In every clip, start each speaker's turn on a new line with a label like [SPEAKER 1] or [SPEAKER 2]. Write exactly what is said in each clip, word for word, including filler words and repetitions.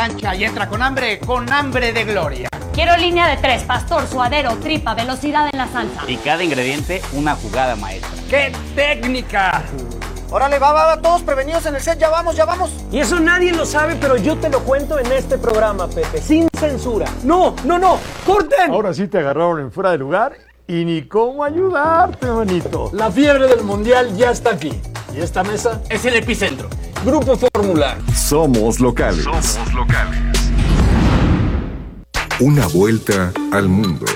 [SPEAKER 1] plancha y entra con hambre, con hambre de gloria.
[SPEAKER 2] Quiero línea de tres, pastor, suadero, tripa, velocidad en la salsa.
[SPEAKER 3] Y cada ingrediente una jugada maestra.
[SPEAKER 1] ¡Qué técnica!
[SPEAKER 4] Órale, va, va, va, todos prevenidos en el set, ya vamos, ya vamos.
[SPEAKER 5] Y eso nadie lo sabe, pero yo te lo cuento en este programa, Pepe, sin censura. No, no, no, corten.
[SPEAKER 6] Ahora sí te agarraron en fuera de lugar y ni cómo ayudarte, manito.
[SPEAKER 5] La fiebre del mundial ya está aquí. Y esta mesa
[SPEAKER 3] Es el epicentro.
[SPEAKER 5] Grupo Fórmula.
[SPEAKER 7] Somos locales.
[SPEAKER 8] Somos locales.
[SPEAKER 7] Una vuelta al mundo.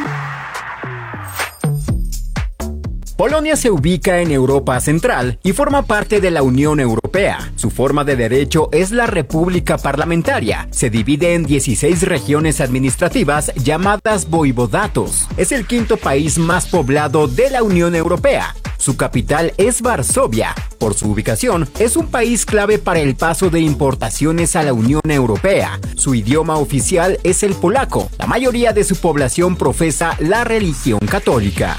[SPEAKER 9] Polonia se ubica en Europa Central y forma parte de la Unión Europea. Su forma de derecho es la República Parlamentaria. Se divide en dieciséis regiones administrativas llamadas voivodatos. Es el quinto país más poblado de la Unión Europea. Su capital es Varsovia. Por su ubicación, es un país clave para el paso de importaciones a la Unión Europea. Su idioma oficial es el polaco. La mayoría de su población profesa la religión católica.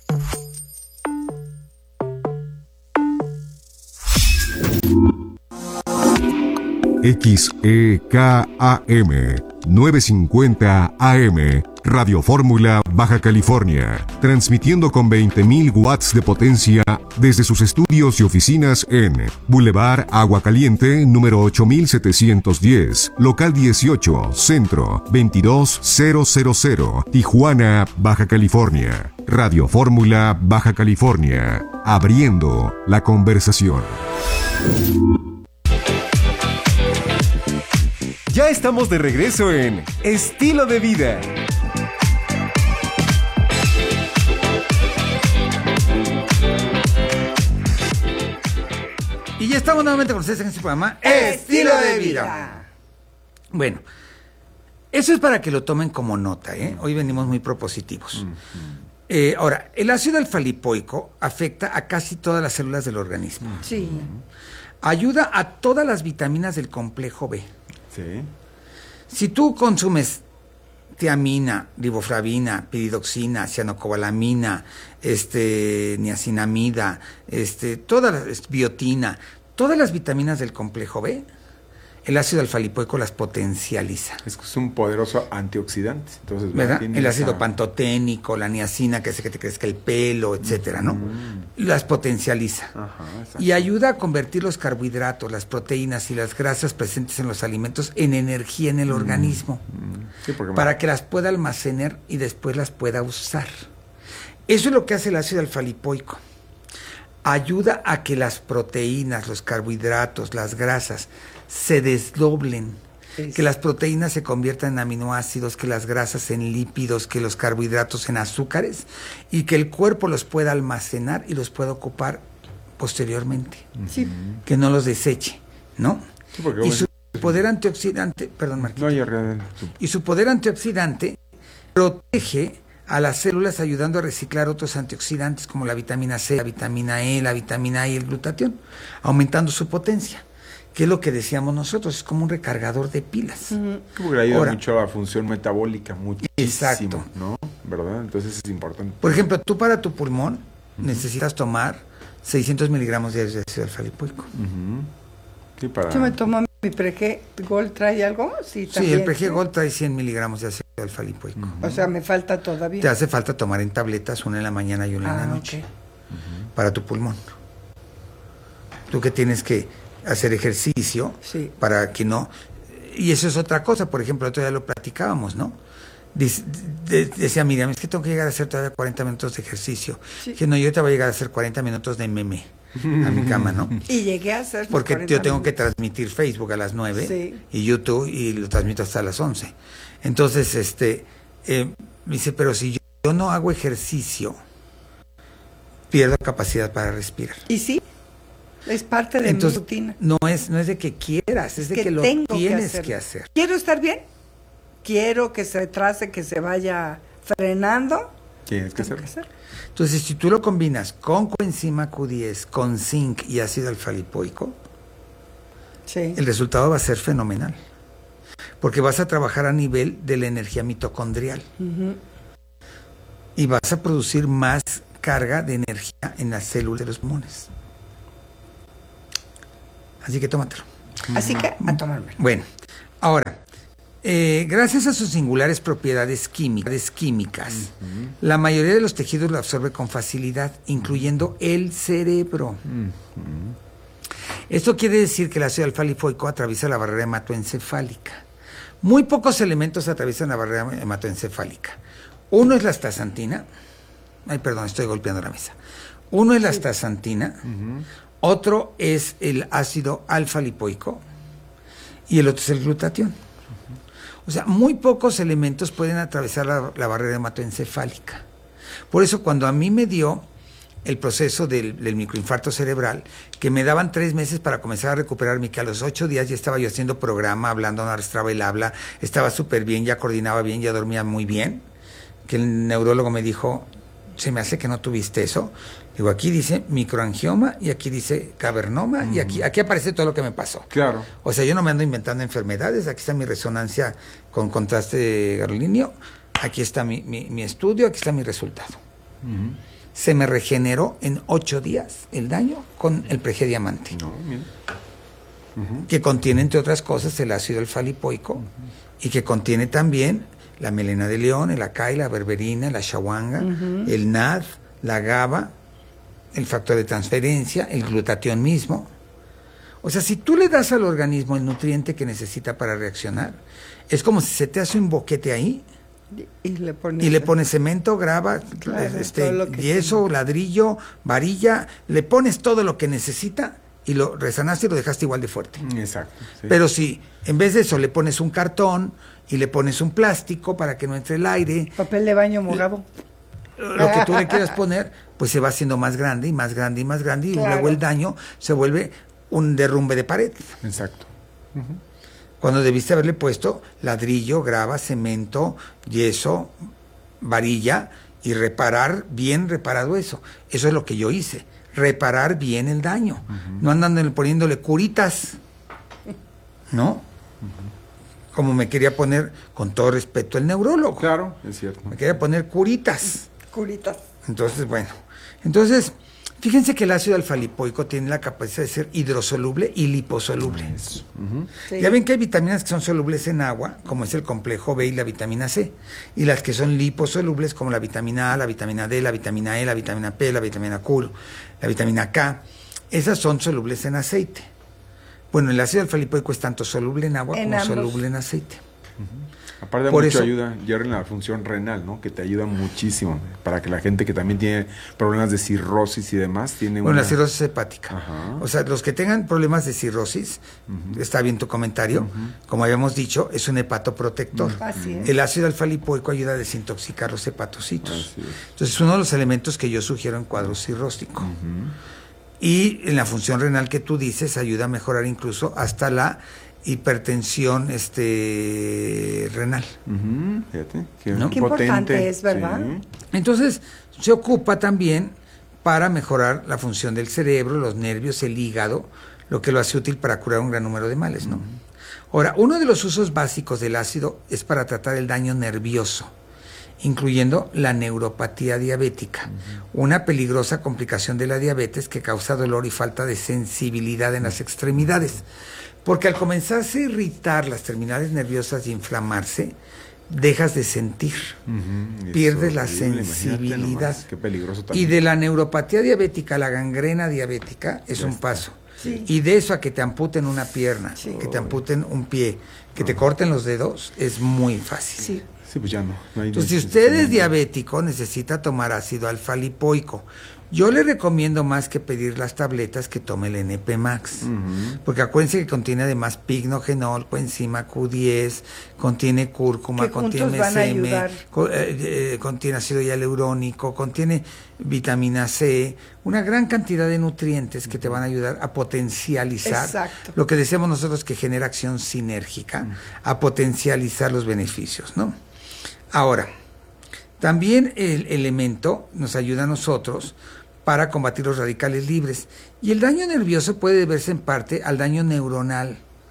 [SPEAKER 7] X E K A M novecientos cincuenta A M Radio Fórmula Baja California, transmitiendo con veinte mil watts de potencia desde sus estudios y oficinas en Boulevard Agua Caliente, número ocho mil setecientos diez, local dieciocho, centro, veintidós mil, Tijuana, Baja California. Radio Fórmula Baja California, abriendo la conversación.
[SPEAKER 10] Ya estamos de regreso en Estilo de Vida.
[SPEAKER 11] Y ya estamos nuevamente con ustedes en este programa Estilo de Vida. Bueno, eso es para que lo tomen como nota, ¿eh? Hoy venimos muy propositivos. Uh-huh. eh, ahora, el ácido alfa-lipoico afecta a casi todas las células del organismo.
[SPEAKER 12] Sí.
[SPEAKER 11] Ayuda a todas las vitaminas del complejo B.
[SPEAKER 6] Sí.
[SPEAKER 11] Si tú consumes tiamina, riboflavina, piridoxina, cianocobalamina, este, niacinamida, este, todas las, biotina, todas las vitaminas del complejo B, el ácido alfa-lipoico las potencializa.
[SPEAKER 6] Es que es un poderoso antioxidante. Entonces,
[SPEAKER 11] ¿verdad? El ácido esa... pantoténico, la niacina que hace que te crezca el pelo, etcétera, ¿no? Mm. Las potencializa. Ajá, y ayuda a convertir los carbohidratos, las proteínas y las grasas presentes en los alimentos en energía en el mm. organismo. Mm. Sí, para me... que las pueda almacenar y después las pueda usar. Eso es lo que hace el ácido alfa-lipoico. Ayuda a que las proteínas, los carbohidratos, las grasas se desdoblen, sí, que las proteínas se conviertan en aminoácidos, que las grasas en lípidos, que los carbohidratos en azúcares y que el cuerpo los pueda almacenar y los pueda ocupar posteriormente. Sí. Que no los deseche, ¿no? Sí, y su poder antioxidante, perdón, Marquito, no, ya, y su poder antioxidante protege a las células ayudando a reciclar otros antioxidantes como la vitamina C, la vitamina E, la vitamina A y el glutatión, aumentando su potencia. Que es lo que decíamos nosotros, es como un recargador de pilas. Uh-huh.
[SPEAKER 6] Porque ayuda Ahora, mucho a la función metabólica, muchísimo, exacto, ¿no? ¿Verdad? Entonces es importante.
[SPEAKER 11] Por ejemplo, tú para tu pulmón uh-huh. necesitas tomar seiscientos miligramos de ácido alfa-lipoico.
[SPEAKER 6] Uh-huh. Sí, para...
[SPEAKER 12] Yo me tomo mi Prege Gold, ¿trae algo? Sí,
[SPEAKER 11] sí, el Prege Gold trae cien miligramos de ácido alfa-lipoico.
[SPEAKER 12] Uh-huh. O sea, me falta todavía.
[SPEAKER 11] Te hace falta tomar en tabletas, una en la mañana y una ah, en la noche. Okay. Uh-huh. Para tu pulmón. Tú que tienes que hacer ejercicio, sí, para que no... Y eso es otra cosa, por ejemplo, otro día lo platicábamos, ¿no? Dice, de, decía Miriam, es que tengo que llegar a hacer todavía cuarenta minutos de ejercicio. Sí. Que no, yo te voy a llegar a hacer cuarenta minutos de meme a mi cama, ¿no?
[SPEAKER 12] Y llegué a hacer...
[SPEAKER 11] Porque yo tengo minutos. que transmitir Facebook a las nueve, sí, y YouTube, y lo transmito hasta las once. Entonces, este, eh, me dice, pero si yo, yo no hago ejercicio, pierdo capacidad para respirar.
[SPEAKER 12] ¿Y sí? Es parte de Entonces, mi rutina.
[SPEAKER 11] No es, no es de que quieras, es de que, que lo tienes que, que hacer.
[SPEAKER 12] Quiero estar bien, quiero que se retrase, que se vaya frenando.
[SPEAKER 6] Tienes que hacerlo.
[SPEAKER 11] Entonces, si tú lo combinas con coenzima Q diez, con zinc y ácido alfa-lipoico, sí, el resultado va a ser fenomenal. Porque vas a trabajar a nivel de la energía mitocondrial. Uh-huh. Y vas a producir más carga de energía en las células de los pulmones. Así que tómatelo.
[SPEAKER 12] Así que a tomármelo.
[SPEAKER 11] Bueno, Ahora, eh, gracias a sus singulares propiedades químicas, químicas uh-huh. la mayoría de los tejidos lo absorbe con facilidad, incluyendo el cerebro. Uh-huh. Esto quiere decir que el ácido alfa-lipoico atraviesa la barrera hematoencefálica. Muy pocos elementos atraviesan la barrera hematoencefálica. Uno es la astaxantina. Ay, perdón, estoy golpeando la mesa. Uno es la astaxantina, uh-huh. otro es el ácido alfa-lipoico y el otro es el glutatión. Uh-huh. O sea, muy pocos elementos pueden atravesar la, la barrera hematoencefálica. Por eso, cuando a mí me dio el proceso del, del microinfarto cerebral, que me daban tres meses para comenzar a recuperarme, que a los ocho días ya estaba yo haciendo programa, hablando, no arrastraba el habla, estaba súper bien, ya coordinaba bien, ya dormía muy bien, que el neurólogo me dijo, se me hace que no tuviste eso. Digo, aquí dice microangioma y aquí dice cavernoma uh-huh. y aquí, aquí aparece todo lo que me pasó.
[SPEAKER 6] Claro.
[SPEAKER 11] O sea, yo no me ando inventando enfermedades, aquí está mi resonancia con contraste gadolinio, aquí está mi, mi, mi estudio, aquí está mi resultado. Uh-huh. Se me regeneró en ocho días el daño con el Pregediamante, no, uh-huh. que contiene, entre otras cosas, el ácido alfa-lipoico uh-huh. y que contiene también la melena de león, el acai, la berberina, la shawanga, uh-huh. el N A D, la GABA, el factor de transferencia, el glutatión mismo. O sea, si tú le das al organismo el nutriente que necesita para reaccionar, es como si se te hace un boquete ahí
[SPEAKER 12] y, y le pones,
[SPEAKER 11] y le pones cemento, grava, claro, este, yeso, tiene. ladrillo, varilla, le pones todo lo que necesita y lo resanaste y lo dejaste igual de fuerte.
[SPEAKER 6] Exacto. Sí.
[SPEAKER 11] Pero si en vez de eso le pones un cartón y le pones un plástico para que no entre el aire,
[SPEAKER 12] papel de baño mojado,
[SPEAKER 11] lo que tú le quieras poner, pues se va haciendo más grande y más grande y más grande y claro. luego el daño se vuelve un derrumbe de pared.
[SPEAKER 6] Exacto. Uh-huh.
[SPEAKER 11] Cuando debiste haberle puesto ladrillo, grava, cemento, yeso, varilla y reparar bien reparado eso. Eso es lo que yo hice, reparar bien el daño, uh-huh. no andando poniéndole curitas, ¿no? Uh-huh. Como me quería poner, con todo respeto, el neurólogo.
[SPEAKER 6] Claro, es cierto.
[SPEAKER 11] Me quería poner curitas.
[SPEAKER 12] Curitas.
[SPEAKER 11] Entonces, bueno, entonces, fíjense que el ácido alfa-lipoico tiene la capacidad de ser hidrosoluble y liposoluble. Uh-huh. Sí. Ya ven que hay vitaminas que son solubles en agua, como es el complejo B y la vitamina C, y las que son liposolubles, como la vitamina A, la vitamina D, la vitamina E, la vitamina P, la vitamina Q, la vitamina K, esas son solubles en aceite. Bueno, el ácido alfa-lipoico es tanto soluble en agua en como ambos. Soluble en aceite.
[SPEAKER 6] Uh-huh. Aparte de
[SPEAKER 11] Por
[SPEAKER 6] mucho
[SPEAKER 11] eso,
[SPEAKER 6] ayuda, Jerry, en la función renal, ¿no? Que te ayuda muchísimo para que la gente que también tiene problemas de cirrosis y demás tiene
[SPEAKER 11] bueno,
[SPEAKER 6] una...
[SPEAKER 11] la cirrosis hepática. Ajá. O sea, los que tengan problemas de cirrosis, uh-huh. está bien tu comentario, uh-huh. como habíamos dicho, es un hepatoprotector. Uh-huh. Así es. El ácido alfa-lipoico ayuda a desintoxicar los hepatocitos. Así es. Entonces, es uno de los elementos que yo sugiero en cuadro cirróstico. Uh-huh. Y en la función renal que tú dices, ayuda a mejorar incluso hasta la hipertensión este renal.
[SPEAKER 6] Uh-huh. Fíjate, qué,
[SPEAKER 12] ¿no? Qué importante es, ¿verdad?
[SPEAKER 11] Sí. Entonces, se ocupa también para mejorar la función del cerebro, los nervios, el hígado, lo que lo hace útil para curar un gran número de males, ¿no? Uh-huh. Ahora, uno de los usos básicos del ácido es para tratar el daño nervioso, incluyendo la neuropatía diabética, uh-huh. una peligrosa complicación de la diabetes que causa dolor y falta de sensibilidad en las extremidades. Porque al comenzarse a irritar las terminales nerviosas y inflamarse, dejas de sentir, uh-huh. pierdes la sensibilidad.
[SPEAKER 6] Qué peligroso también.
[SPEAKER 11] Y de la neuropatía diabética a la gangrena diabética es ya un está. paso. Sí. Y de eso a que te amputen una pierna, sí. que te amputen un pie, que oh. te corten los dedos, es muy fácil.
[SPEAKER 12] Sí.
[SPEAKER 6] Sí, pues ya no. no hay
[SPEAKER 11] Entonces, si usted es diabético, necesita tomar ácido alfa-lipoico. Yo le recomiendo más que pedir las tabletas que tome el N P Max, uh-huh. porque acuérdense que contiene además pignogenol, coenzima Q diez, contiene cúrcuma, contiene M S M, co- eh, eh, contiene ácido hialurónico, contiene vitamina C, una gran cantidad de nutrientes que te van a ayudar a potencializar Exacto. lo que decimos nosotros que genera acción sinérgica, uh-huh. a potencializar los beneficios, ¿no? Ahora, también el elemento nos ayuda a nosotros para combatir los radicales libres. Y el daño nervioso puede deberse en parte al daño neuronal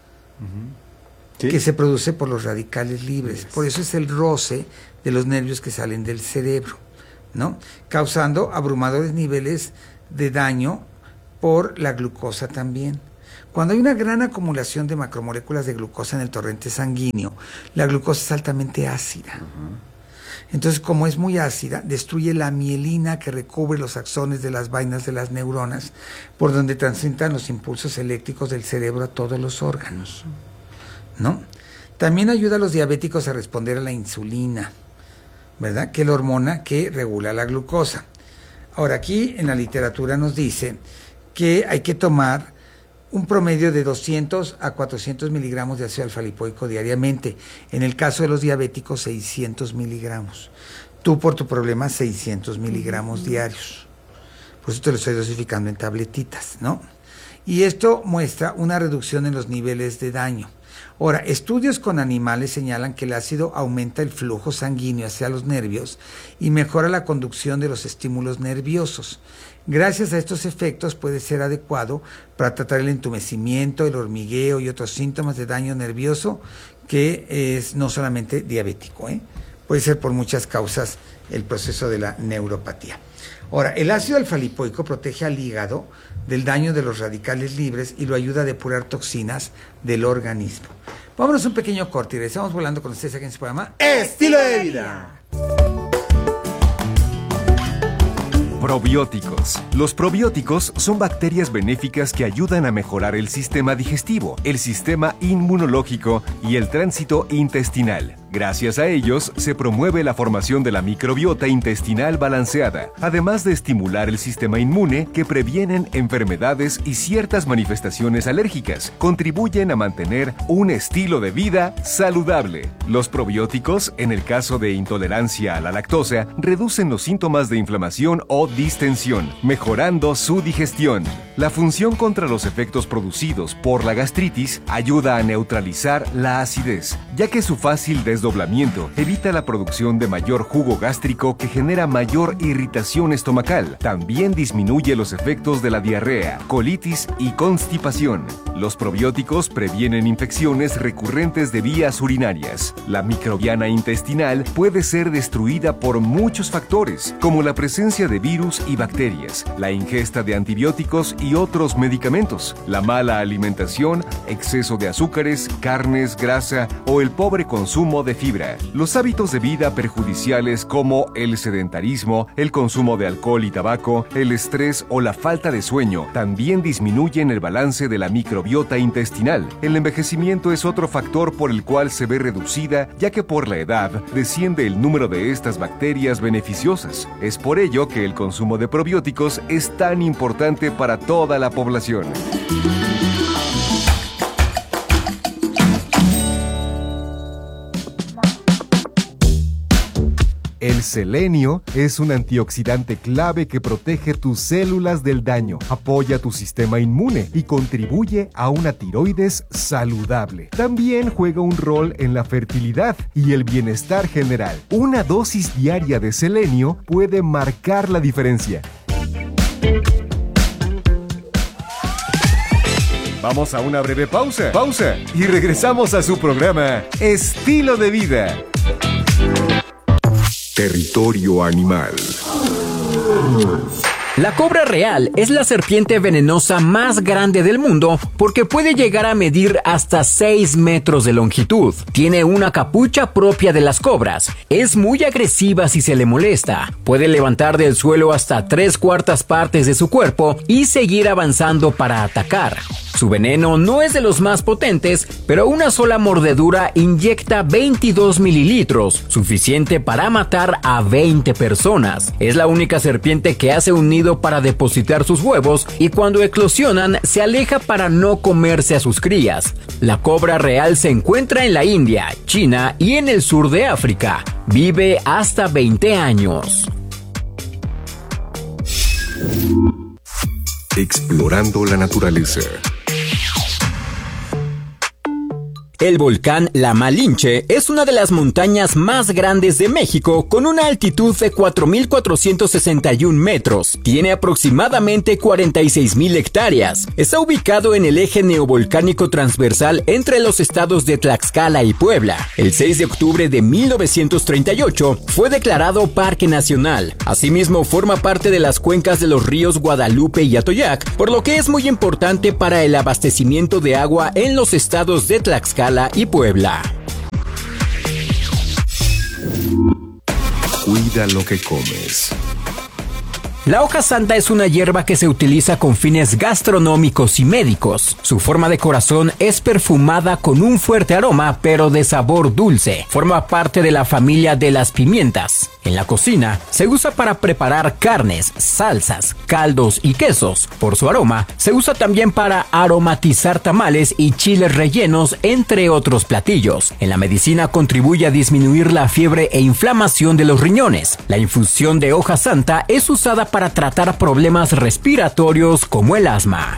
[SPEAKER 11] uh-huh. ¿Sí? que se produce por los radicales libres. Yes. Por eso es el roce de los nervios que salen del cerebro, ¿no? Causando abrumadores niveles de daño por la glucosa también. Cuando hay una gran acumulación de macromoléculas de glucosa en el torrente sanguíneo, la glucosa es altamente ácida. Uh-huh. Entonces, como es muy ácida, destruye la mielina que recubre los axones de las vainas de las neuronas, por donde transitan los impulsos eléctricos del cerebro a todos los órganos, ¿no? También ayuda a los diabéticos a responder a la insulina, ¿verdad? Que es la hormona que regula la glucosa. Ahora, aquí en la literatura nos dice que hay que tomar un promedio de doscientos a cuatrocientos miligramos de ácido alfa-lipoico diariamente. En el caso de los diabéticos, seiscientos miligramos. Tú, por tu problema, seiscientos miligramos diarios. Por eso te lo estoy dosificando en tabletitas, ¿no? Y esto muestra una reducción en los niveles de daño. Ahora, estudios con animales señalan que el ácido aumenta el flujo sanguíneo hacia los nervios y mejora la conducción de los estímulos nerviosos. Gracias a estos efectos puede ser adecuado para tratar el entumecimiento, el hormigueo y otros síntomas de daño nervioso que es no solamente diabético, ¿eh? Puede ser por muchas causas el proceso de la neuropatía. Ahora, el ácido alfa-lipoico protege al hígado del daño de los radicales libres y lo ayuda a depurar toxinas del organismo. Vámonos a un pequeño corte y regresamos volando con ustedes aquí en este programa
[SPEAKER 10] Estilo de Vida. Probióticos. Los probióticos son bacterias benéficas que ayudan a mejorar el sistema digestivo, el sistema inmunológico y el tránsito intestinal. Gracias a ellos, se promueve la formación de la microbiota intestinal balanceada, además de estimular el sistema inmune que previenen enfermedades y ciertas manifestaciones alérgicas. Contribuyen a mantener un estilo de vida saludable. Los probióticos, en el caso de intolerancia a la lactosa, reducen los síntomas de inflamación o distensión, mejorando su digestión. La función contra los efectos producidos por la gastritis ayuda a neutralizar la acidez, ya que su fácil desdoblamiento evita la producción de mayor jugo gástrico que genera mayor irritación estomacal. También disminuye los efectos de la diarrea, colitis y constipación. Los probióticos previenen infecciones recurrentes de vías urinarias. La microbiana intestinal puede ser destruida por muchos factores, como la presencia de virus y bacterias, la ingesta de antibióticos y otros medicamentos, la mala alimentación, exceso de azúcares, carnes, grasa o el pobre consumo de fibra. Los hábitos de vida perjudiciales como el sedentarismo, el consumo de alcohol y tabaco, el estrés o la falta de sueño también disminuyen el balance de la microbiota intestinal. El envejecimiento es otro factor por el cual se ve reducida, ya que por la edad desciende el número de estas bacterias beneficiosas. Es por ello que el consumo de probióticos es tan importante para toda la población. El selenio es un antioxidante clave que protege tus células del daño, apoya tu sistema inmune y contribuye a una tiroides saludable. También juega un rol en la fertilidad y el bienestar general. Una dosis diaria de selenio puede marcar la diferencia. Vamos a una breve pausa. Pausa. Y regresamos a su programa Estilo de Vida.
[SPEAKER 7] Territorio animal.
[SPEAKER 9] La cobra real es la serpiente venenosa más grande del mundo porque puede llegar a medir hasta seis metros de longitud. Tiene una capucha propia de las cobras. Es muy agresiva si se le molesta. Puede levantar del suelo hasta tres cuartas partes de su cuerpo y seguir avanzando para atacar. Su veneno no es de los más potentes, pero una sola mordedura inyecta veintidós mililitros, suficiente para matar a veinte personas. Es la única serpiente que hace un nido para depositar sus huevos y cuando eclosionan se aleja para no comerse a sus crías. La cobra real se encuentra en la India, China y en el sur de África. Vive hasta veinte años.
[SPEAKER 7] Explorando la naturaleza.
[SPEAKER 9] El volcán La Malinche es una de las montañas más grandes de México con una altitud de cuatro mil cuatrocientos sesenta y un metros. Tiene aproximadamente cuarenta y seis mil hectáreas. Está ubicado en el eje neovolcánico transversal entre los estados de Tlaxcala y Puebla. El seis de octubre de mil novecientos treinta y ocho fue declarado Parque Nacional. Asimismo, forma parte de las cuencas de los ríos Guadalupe y Atoyac, por lo que es muy importante para el abastecimiento de agua en los estados de Tlaxcala y Puebla.
[SPEAKER 10] Cuida lo que comes.
[SPEAKER 9] La hoja santa es una hierba que se utiliza con fines gastronómicos y médicos. Su forma de corazón es perfumada con un fuerte aroma, pero de sabor dulce. Forma parte de la familia de las pimientas. En la cocina, se usa para preparar carnes, salsas, caldos y quesos. Por su aroma, se usa también para aromatizar tamales y chiles rellenos, entre otros platillos. En la medicina contribuye a disminuir la fiebre e inflamación de los riñones. La infusión de hoja santa es usada para tratar problemas respiratorios como el asma.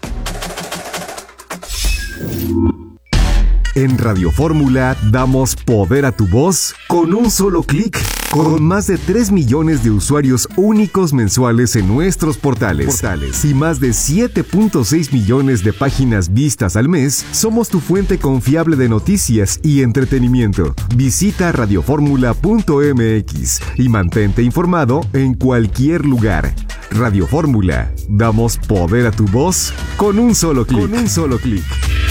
[SPEAKER 7] En Radio Fórmula damos poder a tu voz con un solo clic. Con más de tres millones de usuarios únicos mensuales en nuestros portales, portales y más de siete punto seis millones de páginas vistas al mes, somos tu fuente confiable de noticias y entretenimiento. Visita radioformula punto m x y mantente informado en cualquier lugar. Radio Fórmula, damos poder a tu voz con un solo clic. Con un solo clic.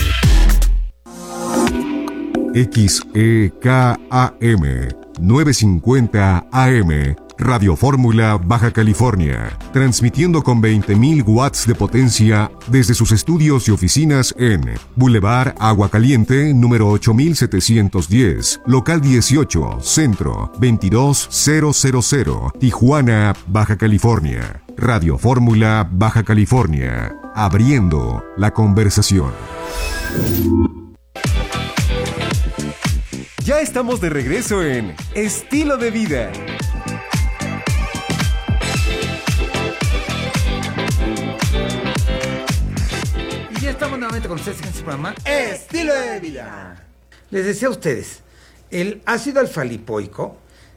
[SPEAKER 7] X E K A M novecientos cincuenta A M, Radio Fórmula, Baja California, transmitiendo con veinte mil watts de potencia desde sus estudios y oficinas en Boulevard Agua Caliente, número ocho mil setecientos diez, local dieciocho, Centro, veintidós mil, Tijuana, Baja California. Radio Fórmula, Baja California, abriendo la conversación.
[SPEAKER 10] Ya estamos de regreso en Estilo de Vida.
[SPEAKER 11] Y ya estamos nuevamente con ustedes en este programa Estilo de Vida. Les decía a ustedes, el ácido alfa-lipoico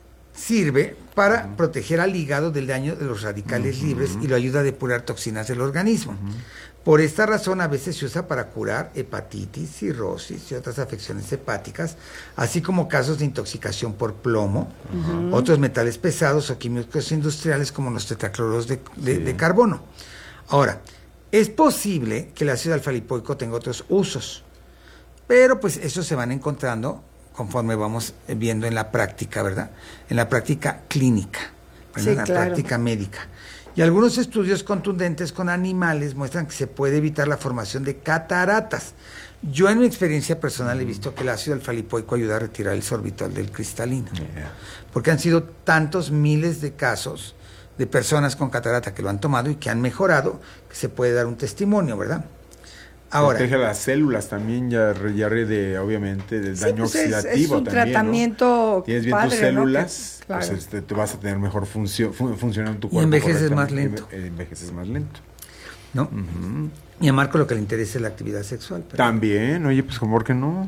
[SPEAKER 11] sirve para uh-huh. proteger al hígado del daño de los radicales uh-huh. libres y lo ayuda a depurar toxinas del organismo. Uh-huh. Por esta razón a veces se usa para curar hepatitis, cirrosis y otras afecciones hepáticas, así como casos de intoxicación por plomo, uh-huh. otros metales pesados o químicos industriales como los tetracloros de, de, sí. de carbono. Ahora, es posible que el ácido alfa-lipoico tenga otros usos, pero pues esos se van encontrando conforme vamos viendo en la práctica, ¿verdad? En la práctica clínica, sí, en la claro. práctica médica. Y algunos estudios contundentes con animales muestran que se puede evitar la formación de cataratas. Yo en mi experiencia personal mm. he visto que el ácido alfa-lipoico ayuda a retirar el sorbitol del cristalino. Yeah. Porque han sido tantos miles de casos de personas con catarata que lo han tomado y que han mejorado, que se puede dar un testimonio, ¿verdad? Ahora,
[SPEAKER 6] protege las células también, ya, ya de, obviamente, del sí, daño
[SPEAKER 12] pues
[SPEAKER 6] oxidativo
[SPEAKER 12] es, es un
[SPEAKER 6] también,
[SPEAKER 12] tratamiento
[SPEAKER 6] ¿no? Tienes bien
[SPEAKER 12] padre,
[SPEAKER 6] tus células,
[SPEAKER 12] ¿no? Que, claro.
[SPEAKER 6] pues este, te vas a tener mejor función, fun, funcionando tu cuerpo.
[SPEAKER 11] Y envejeces más lento.
[SPEAKER 6] Envejeces más lento.
[SPEAKER 11] ¿No? Uh-huh. Y a Marco lo que le interesa es la actividad sexual. Pero...
[SPEAKER 6] También, oye, pues ¿por qué no?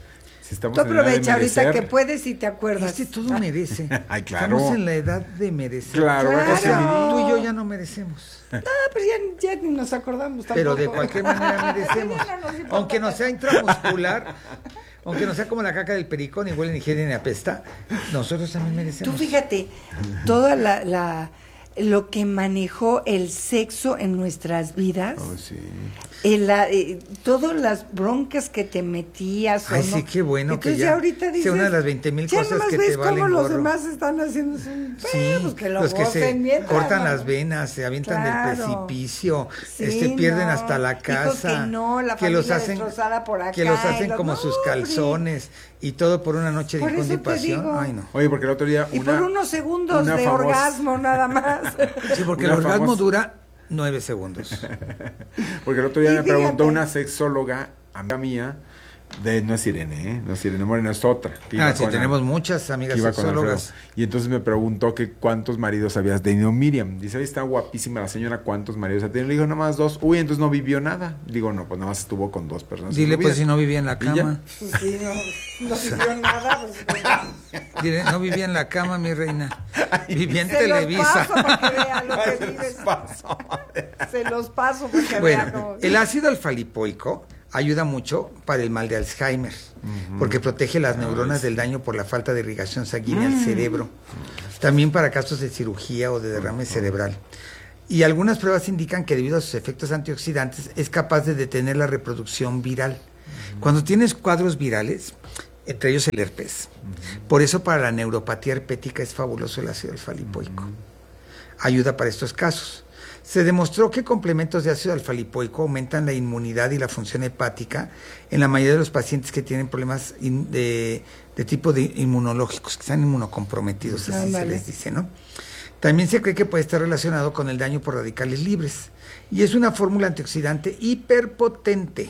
[SPEAKER 6] Si estamos
[SPEAKER 12] Tú aprovecha ahorita que puedes y te acuerdas.
[SPEAKER 11] Este todo merece.
[SPEAKER 6] Ay, claro.
[SPEAKER 11] Estamos en la edad de merecer.
[SPEAKER 6] Claro,
[SPEAKER 12] claro.
[SPEAKER 11] O sea, tú y yo ya no merecemos.
[SPEAKER 12] No, pero ya, ya ni nos acordamos tampoco.
[SPEAKER 11] Pero de cualquier manera merecemos. no Aunque no sea intramuscular, aunque no sea como la caca del perico, ni huele, ni higiene, ni apesta, nosotros también merecemos.
[SPEAKER 12] Tú fíjate, toda la... la lo que manejó el sexo en nuestras vidas,
[SPEAKER 6] oh, sí.
[SPEAKER 12] el, la, eh, todas las broncas que te metías.
[SPEAKER 11] Ay,
[SPEAKER 12] ¿o no?
[SPEAKER 11] sí, qué bueno.
[SPEAKER 12] Entonces
[SPEAKER 11] que ya
[SPEAKER 12] ahorita dices,
[SPEAKER 11] sea una de las veinte mil cosas que te valen
[SPEAKER 12] cómo
[SPEAKER 11] gorro.
[SPEAKER 12] los demás están haciendo su...
[SPEAKER 11] Sí,
[SPEAKER 12] pues que lo
[SPEAKER 11] los que se
[SPEAKER 12] mientras,
[SPEAKER 11] cortan
[SPEAKER 12] ¿no?
[SPEAKER 11] las venas, se avientan
[SPEAKER 12] claro.
[SPEAKER 11] del precipicio,
[SPEAKER 12] sí,
[SPEAKER 11] este pierden
[SPEAKER 12] no.
[SPEAKER 11] hasta la casa,
[SPEAKER 12] Hijos que no, la
[SPEAKER 11] que los
[SPEAKER 12] familia
[SPEAKER 11] hacen,
[SPEAKER 12] destrozada por acá,
[SPEAKER 11] que los hacen
[SPEAKER 12] los,
[SPEAKER 11] como
[SPEAKER 12] no,
[SPEAKER 11] sus calzones hombre. Y todo por una noche de
[SPEAKER 12] por
[SPEAKER 11] constipación. Ay, no.
[SPEAKER 6] Oye, porque el otro día
[SPEAKER 12] y
[SPEAKER 6] una,
[SPEAKER 12] por unos segundos de
[SPEAKER 6] famosa...
[SPEAKER 12] orgasmo nada más.
[SPEAKER 11] Sí, porque
[SPEAKER 6] una
[SPEAKER 11] el orgasmo
[SPEAKER 6] famosa...
[SPEAKER 11] dura nueve segundos.
[SPEAKER 6] Porque el otro día
[SPEAKER 12] y
[SPEAKER 6] me
[SPEAKER 12] fíjate.
[SPEAKER 6] preguntó una sexóloga, amiga mía, De, no es Irene, ¿eh? No es Irene Moreno, es otra.
[SPEAKER 11] Ah, sí, tenemos muchas amigas sexólogas.
[SPEAKER 6] Y entonces me preguntó que cuántos maridos habías tenido Miriam. Dice, ahí está guapísima la señora, ¿cuántos maridos ha tenido? Le digo, nomás dos. Uy, entonces no vivió nada. Digo, no, pues nada más estuvo con dos personas.
[SPEAKER 11] Dile, pues si no vivía en la cama.
[SPEAKER 12] Pues sí, no, no vivió nada. Pues,
[SPEAKER 11] Dile, no vivía en la cama, mi reina. Vivía en
[SPEAKER 12] se
[SPEAKER 11] Televisa.
[SPEAKER 12] Los paso para que vea lo que vives.
[SPEAKER 6] Paso.
[SPEAKER 12] Se los paso para que
[SPEAKER 11] bueno,
[SPEAKER 12] vea cómo...
[SPEAKER 11] el ácido alfa-lipoico ayuda mucho para el mal de Alzheimer, uh-huh. porque protege las neuronas del daño por la falta de irrigación sanguínea uh-huh. al cerebro. También para casos de cirugía o de derrame uh-huh. cerebral. Y algunas pruebas indican que debido a sus efectos antioxidantes es capaz de detener la reproducción viral. Uh-huh. Cuando tienes cuadros virales, entre ellos el herpes, uh-huh. por eso para la neuropatía herpética es fabuloso el ácido alfa-lipoico. Uh-huh. Ayuda para estos casos. Se demostró que complementos de ácido alfa-lipoico aumentan la inmunidad y la función hepática en la mayoría de los pacientes que tienen problemas in, de, de tipo de inmunológicos, que están inmunocomprometidos, así ah, vale. se les dice, ¿no? También se cree que puede estar relacionado con el daño por radicales libres. Y es una fórmula antioxidante hiperpotente.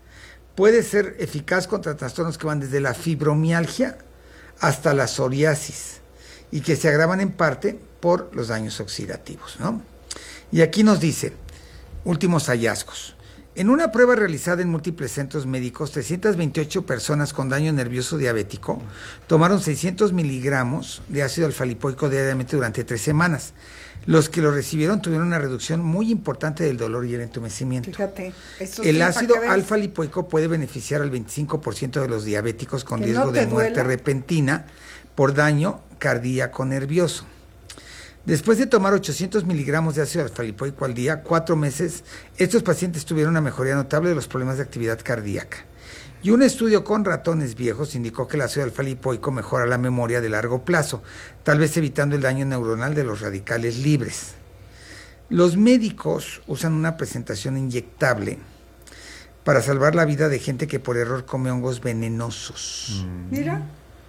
[SPEAKER 11] Puede ser eficaz contra trastornos que van desde la fibromialgia hasta la psoriasis y que se agravan en parte por los daños oxidativos, ¿no? Y aquí nos dice, últimos hallazgos. En una prueba realizada en múltiples centros médicos, trescientas veintiocho personas con daño nervioso diabético tomaron seiscientos miligramos de ácido alfa-lipoico diariamente durante tres semanas. Los que lo recibieron tuvieron una reducción muy importante del dolor y el entumecimiento.
[SPEAKER 12] Fíjate, eso
[SPEAKER 11] el
[SPEAKER 12] sí,
[SPEAKER 11] ácido alfa-lipoico puede beneficiar al veinticinco por ciento de los diabéticos con riesgo no de muerte duela. repentina por daño cardíaco nervioso. Después de tomar ochocientos miligramos de ácido alfa-lipoico al día, cuatro meses, estos pacientes tuvieron una mejoría notable de los problemas de actividad cardíaca. Y un estudio con ratones viejos indicó que el ácido alfa-lipoico mejora la memoria de largo plazo, tal vez evitando el daño neuronal de los radicales libres. Los médicos usan una presentación inyectable para salvar la vida de gente que por error come hongos venenosos.
[SPEAKER 12] Mm. Mira.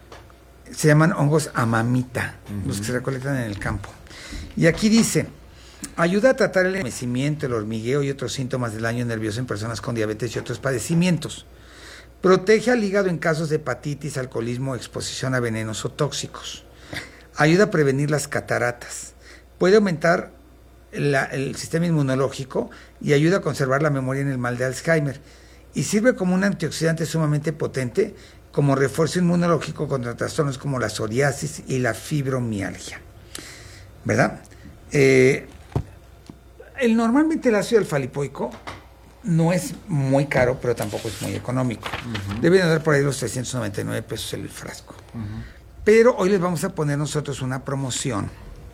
[SPEAKER 11] Se llaman hongos amamita, uh-huh. los que se recolectan en el campo. Y aquí dice, ayuda a tratar el envejecimiento, el hormigueo y otros síntomas del daño nervioso en personas con diabetes y otros padecimientos. Protege al hígado en casos de hepatitis, alcoholismo, exposición a venenos o tóxicos. Ayuda a prevenir las cataratas. Puede aumentar la, el sistema inmunológico y ayuda a conservar la memoria en el mal de Alzheimer. Y sirve como un antioxidante sumamente potente como refuerzo inmunológico contra trastornos como la psoriasis y la fibromialgia, ¿verdad? Eh, el, normalmente el ácido alfa-lipoico no es muy caro, pero tampoco es muy económico. Uh-huh. Debe de dar por ahí los trescientos noventa y nueve pesos el frasco. Uh-huh. Pero hoy les vamos a poner nosotros una promoción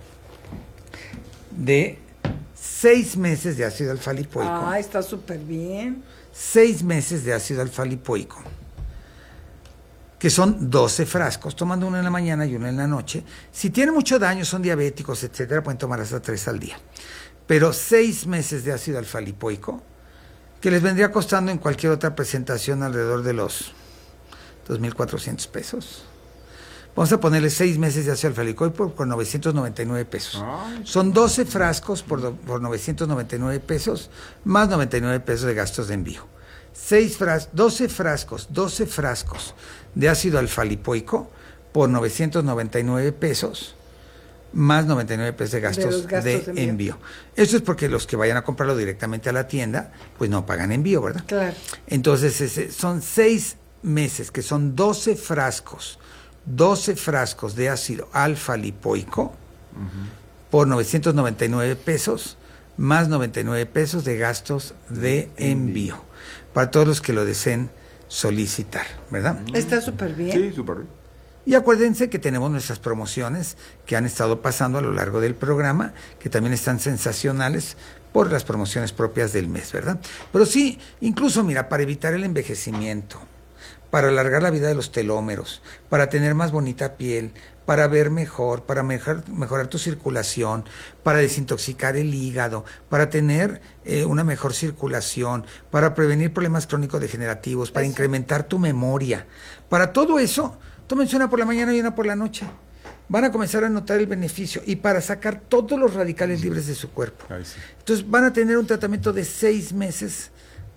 [SPEAKER 11] de seis meses de ácido alfa-lipoico.
[SPEAKER 12] Ah, está súper bien.
[SPEAKER 11] Seis meses de ácido alfa-lipoico, que son doce frascos, tomando uno en la mañana y uno en la noche. Si tienen mucho daño, son diabéticos, etcétera, pueden tomar hasta tres al día. Pero seis meses de ácido alfa-lipoico, que les vendría costando en cualquier otra presentación alrededor de los dos mil cuatrocientos pesos. Vamos a ponerle seis meses de ácido alfa-lipoico por, por novecientos noventa y nueve pesos. Ay. Son doce frascos por, do, por novecientos noventa y nueve pesos, más noventa y nueve pesos de gastos de envío. Seis fras, doce frascos, doce frascos de ácido alfa-lipoico por novecientos noventa y nueve pesos, más noventa y nueve pesos de gastos de, gastos de, de envío. envío. Eso es porque los que vayan a comprarlo directamente a la tienda, pues no pagan envío, ¿verdad?
[SPEAKER 12] Claro.
[SPEAKER 11] Entonces, ese, son seis meses, que son doce frascos, doce frascos de ácido alfa-lipoico uh-huh. por novecientos noventa y nueve pesos, más noventa y nueve pesos de gastos de envío. envío. Para todos los que lo deseen solicitar, ¿verdad?
[SPEAKER 12] Está súper bien.
[SPEAKER 6] Sí, súper bien.
[SPEAKER 11] Y acuérdense que tenemos nuestras promociones que han estado pasando a lo largo del programa, que también están sensacionales por las promociones propias del mes, ¿verdad? Pero sí, incluso, mira, para evitar el envejecimiento, para alargar la vida de los telómeros, para tener más bonita piel, para ver mejor, para mejor, mejorar tu circulación, para desintoxicar el hígado, para tener eh, una mejor circulación, para prevenir problemas crónicos degenerativos, para eso. Incrementar tu memoria. Para todo eso, tómense una por la mañana y una por la noche. Van a comenzar a notar el beneficio y para sacar todos los radicales libres de su cuerpo. Ay, sí. Entonces van a tener un tratamiento de seis meses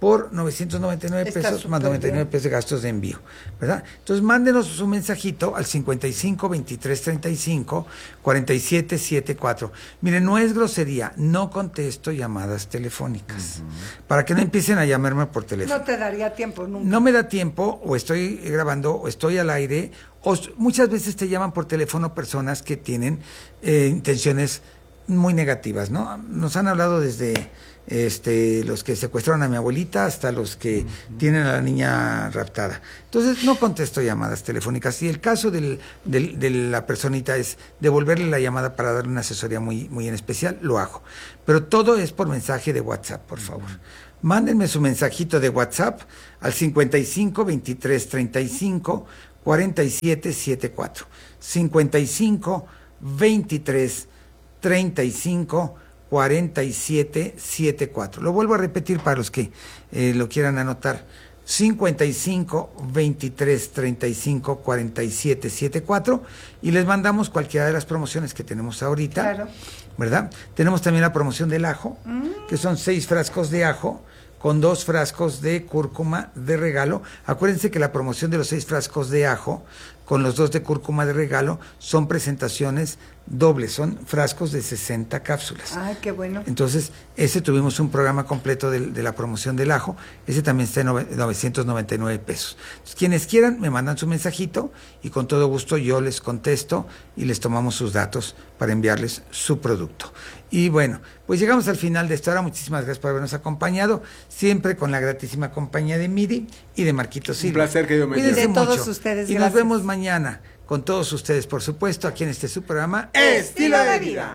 [SPEAKER 11] por novecientos noventa y nueve
[SPEAKER 12] Está
[SPEAKER 11] pesos más
[SPEAKER 12] súper
[SPEAKER 11] noventa y nueve
[SPEAKER 12] bien.
[SPEAKER 11] pesos de gastos de envío, ¿verdad? Entonces mándenos su mensajito al cincuenta y cinco, veintitrés, treinta y cinco, cuarenta y siete setenta y cuatro. Miren, no es grosería, no contesto llamadas telefónicas, uh-huh. para que no empiecen a llamarme por teléfono.
[SPEAKER 12] No te daría tiempo nunca.
[SPEAKER 11] No me da tiempo, o estoy grabando, o estoy al aire, o muchas veces te llaman por teléfono personas que tienen eh, intenciones muy negativas, ¿no? Nos han hablado desde este los que secuestraron a mi abuelita hasta los que uh-huh. tienen a la niña raptada. Entonces no contesto llamadas telefónicas. Si el caso del, del, de la personita es devolverle la llamada para darle una asesoría muy, muy en especial, lo hago. Pero todo es por mensaje de WhatsApp, por favor. Mándenme su mensajito de WhatsApp al cincuenta y cinco, veintitrés, treinta y cinco, cuarenta y siete setenta y cuatro. cincuenta y cinco, veintitrés, treinta y cinco, cuarenta y siete setenta y cuatro. Lo vuelvo a repetir para los que eh, lo quieran anotar. cincuenta y cinco, veintitrés, treinta y cinco, cuarenta y siete setenta y cuatro, y les mandamos cualquiera de las promociones que tenemos ahorita.
[SPEAKER 12] Claro.
[SPEAKER 11] ¿Verdad? Tenemos también la promoción del ajo, mm. que son seis frascos de ajo con dos frascos de cúrcuma de regalo. Acuérdense que la promoción de los seis frascos de ajo con los dos de cúrcuma de regalo son presentaciones dobles, son frascos de sesenta cápsulas.
[SPEAKER 12] Ay, qué bueno.
[SPEAKER 11] Entonces, ese tuvimos un programa completo de, de la promoción del ajo, ese también está en novecientos noventa y nueve pesos. Entonces, quienes quieran me mandan su mensajito y con todo gusto yo les contesto y les tomamos sus datos para enviarles su producto. Y bueno, pues llegamos al final de esta hora. Muchísimas gracias por habernos acompañado, siempre con la gratísima compañía de Midi y de Marquito Silva.
[SPEAKER 6] Un placer, querido Medi.
[SPEAKER 11] Cuídense
[SPEAKER 12] de todos
[SPEAKER 11] mucho.
[SPEAKER 12] ustedes,
[SPEAKER 11] y
[SPEAKER 12] gracias.
[SPEAKER 11] nos vemos mañana con todos ustedes, por supuesto, aquí en este su programa
[SPEAKER 12] Estilo de Vida.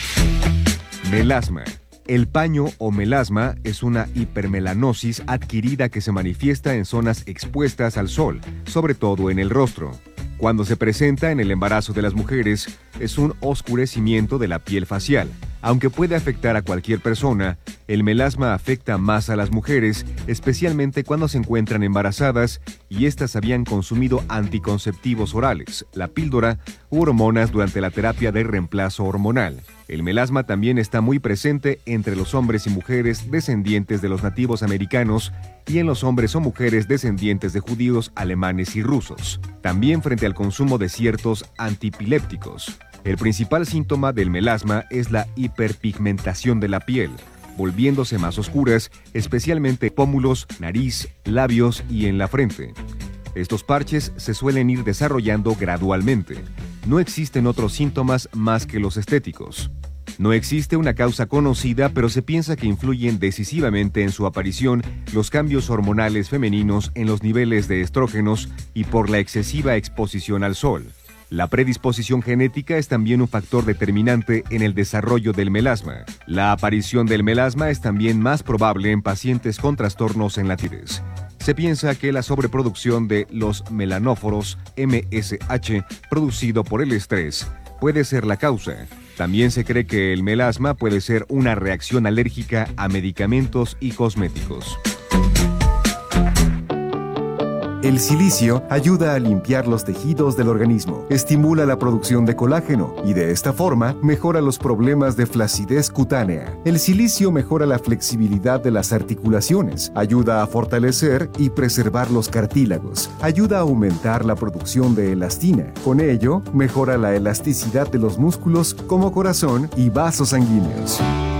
[SPEAKER 10] Melasma. El paño o melasma es una hipermelanosis adquirida que se manifiesta en zonas expuestas al sol, sobre todo en el rostro. Cuando se presenta en el embarazo de las mujeres, es un oscurecimiento de la piel facial. Aunque puede afectar a cualquier persona, el melasma afecta más a las mujeres, especialmente cuando se encuentran embarazadas y éstas habían consumido anticonceptivos orales, la píldora u hormonas durante la terapia de reemplazo hormonal. El melasma también está muy presente entre los hombres y mujeres descendientes de los nativos americanos y en los hombres o mujeres descendientes de judíos, alemanes y rusos. También frente al consumo de ciertos antipilépticos. El principal síntoma del melasma es la hiperpigmentación de la piel, volviéndose más oscuras, especialmente pómulos, nariz, labios y en la frente. Estos parches se suelen ir desarrollando gradualmente. No existen otros síntomas más que los estéticos. No existe una causa conocida, pero se piensa que influyen decisivamente en su aparición los cambios hormonales femeninos en los niveles de estrógenos y por la excesiva exposición al sol. La predisposición genética es también un factor determinante en el desarrollo del melasma. La aparición del melasma es también más probable en pacientes con trastornos en la tiroides. Se piensa que la sobreproducción de los melanóforos M S H producido por el estrés puede ser la causa. También se cree que el melasma puede ser una reacción alérgica a medicamentos y cosméticos. El silicio ayuda a limpiar los tejidos del organismo, estimula la producción de colágeno y de esta forma mejora los problemas de flacidez cutánea. El silicio mejora la flexibilidad de las articulaciones, ayuda a fortalecer y preservar los cartílagos, ayuda a aumentar la producción de elastina. Con ello, mejora la elasticidad de los músculos como corazón y vasos sanguíneos.